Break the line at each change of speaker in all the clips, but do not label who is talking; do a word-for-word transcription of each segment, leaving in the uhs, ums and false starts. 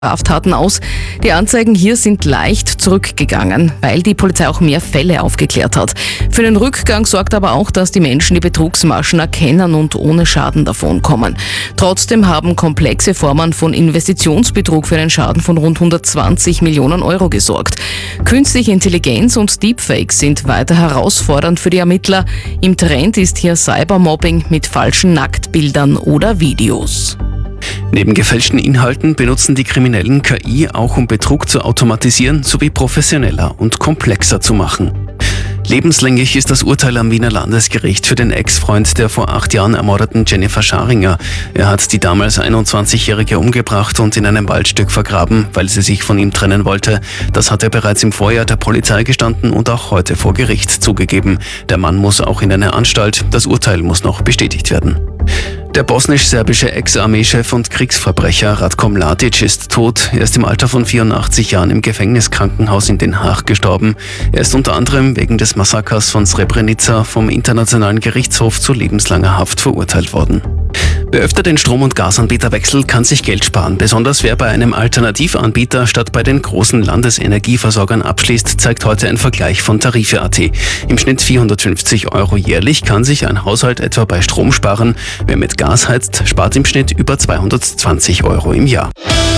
Straftaten aus. Die Anzeigen hier sind leicht zurückgegangen, weil die Polizei auch mehr Fälle aufgeklärt hat. Für den Rückgang sorgt aber auch, dass die Menschen die Betrugsmaschen erkennen und ohne Schaden davonkommen. Trotzdem haben komplexe Formen von Investitionsbetrug für einen Schaden von rund hundertzwanzig Millionen Euro gesorgt. Künstliche Intelligenz und Deepfakes sind weiter herausfordernd für die Ermittler. Im Trend ist hier Cybermobbing mit falschen Nacktbildern oder Videos.
Neben gefälschten Inhalten benutzen die Kriminellen K I auch, um Betrug zu automatisieren sowie professioneller und komplexer zu machen. Lebenslänglich ist das Urteil am Wiener Landesgericht für den Ex-Freund der vor acht Jahren ermordeten Jennifer Scharinger. Er hat die damals einundzwanzigjährige umgebracht und in einem Waldstück vergraben, weil sie sich von ihm trennen wollte. Das hat er bereits im Vorjahr der Polizei gestanden und auch heute vor Gericht zugegeben. Der Mann muss auch in eine Anstalt. Das Urteil muss noch bestätigt werden. Der bosnisch-serbische Ex-Armeechef und Kriegsverbrecher Ratko Mladic ist tot. Er ist im Alter von vierundachtzig Jahren im Gefängniskrankenhaus in Den Haag gestorben. Er ist unter anderem wegen des Massakers von Srebrenica vom Internationalen Gerichtshof zu lebenslanger Haft verurteilt worden. Wer öfter den Strom- und Gasanbieter wechselt, kann sich Geld sparen. Besonders wer bei einem Alternativanbieter statt bei den großen Landesenergieversorgern abschließt, zeigt heute ein Vergleich von Tarife punkt at. Im Schnitt vierhundertfünfzig Euro jährlich kann sich ein Haushalt etwa bei Strom sparen. Wer mit Gas heizt, spart im Schnitt über zweihundertzwanzig Euro im Jahr.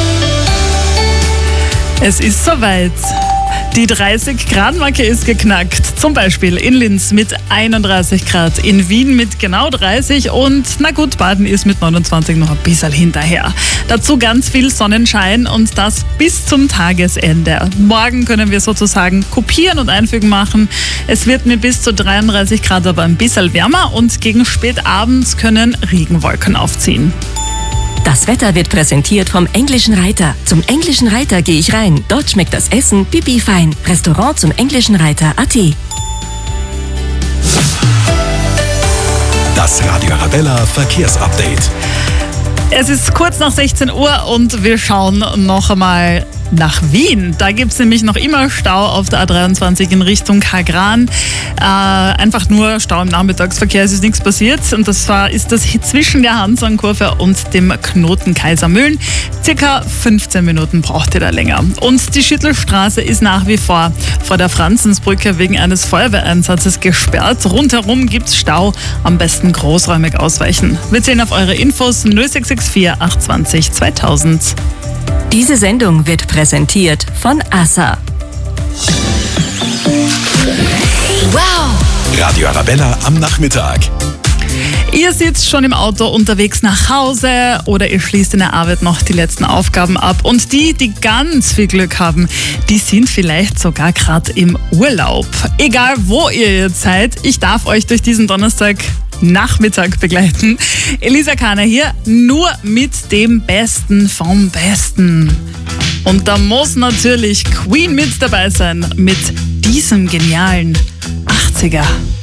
Es ist soweit. Die dreißig Grad Marke ist geknackt. Zum Beispiel in Linz mit einunddreißig Grad, in Wien mit genau dreißig und na gut, Baden ist mit neunundzwanzig noch ein bisschen hinterher. Dazu ganz viel Sonnenschein und das bis zum Tagesende. Morgen können wir sozusagen kopieren und einfügen machen. Es wird mit bis zu dreiunddreißig Grad aber ein bisschen wärmer und gegen spätabends können Regenwolken aufziehen.
Das Wetter wird präsentiert vom Englischen Reiter. Zum Englischen Reiter gehe ich rein. Dort schmeckt das Essen pipi fein. Restaurant zum Englischen Reiter punkt at.
Das Radio Arabella Verkehrsupdate.
Es ist kurz nach sechzehn Uhr und wir schauen noch einmal nach Wien. Da gibt es nämlich noch immer Stau auf der A dreiundzwanzig in Richtung Kagran. Äh, einfach nur Stau im Nachmittagsverkehr, es ist nichts passiert. Und das war, ist das zwischen der Hansan-Kurve und dem Knoten Kaisermühlen. Circa fünfzehn Minuten braucht ihr da länger. Und die Schüttelstraße ist nach wie vor vor der Franzensbrücke wegen eines Feuerwehreinsatzes gesperrt. Rundherum gibt es Stau, am besten großräumig ausweichen. Wir zählen auf eure Infos null sechs sechs vier acht zwei null zweitausend.
Diese Sendung wird präsentiert von ASSA.
Wow! Radio Arabella am Nachmittag.
Ihr sitzt schon im Auto unterwegs nach Hause oder ihr schließt in der Arbeit noch die letzten Aufgaben ab. Und die, die ganz viel Glück haben, die sind vielleicht sogar gerade im Urlaub. Egal wo ihr jetzt seid, ich darf euch durch diesen Donnerstag Nachmittag begleiten. Elisa Kahner hier, nur mit dem Besten vom Besten. Und da muss natürlich Queen mit dabei sein, mit diesem genialen achtziger.